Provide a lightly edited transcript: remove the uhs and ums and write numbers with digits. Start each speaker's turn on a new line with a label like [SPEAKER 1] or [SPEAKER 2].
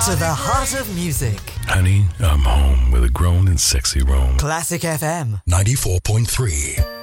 [SPEAKER 1] to the heart of music.
[SPEAKER 2] Honey, I'm home with a grown and sexy roam.
[SPEAKER 1] Classic FM
[SPEAKER 3] 94.3.